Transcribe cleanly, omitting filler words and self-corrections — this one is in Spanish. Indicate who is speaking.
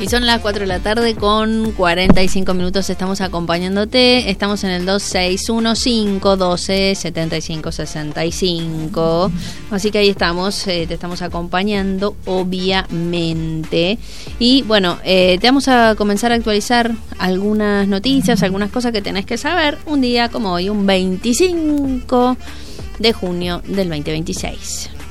Speaker 1: Y son las 4 de la tarde con 45 minutos. Estamos acompañándote. Estamos en el 2615127565. Así que ahí estamos. Te estamos acompañando, obviamente. Y bueno, te vamos a comenzar a actualizar algunas noticias, algunas cosas que tenés que saber un día como hoy, un 25 de junio del 2026.